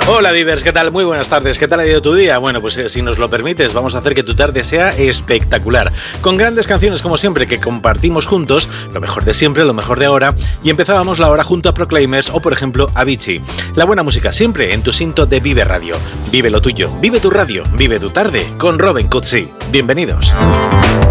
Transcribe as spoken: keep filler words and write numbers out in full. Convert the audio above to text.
Hola Vivers, ¿qué tal? Muy buenas tardes, ¿qué tal ha ido tu día? Bueno, pues eh, si nos lo permites, vamos a hacer que tu tarde sea espectacular, con grandes canciones como siempre que compartimos juntos, lo mejor de siempre, lo mejor de ahora, y empezábamos la hora junto a Proclaimers o por ejemplo Avicii. La buena música siempre en tu cinto de Vive Radio. Vive lo tuyo, vive tu radio, vive tu tarde con Robin Cutsi. Bienvenidos.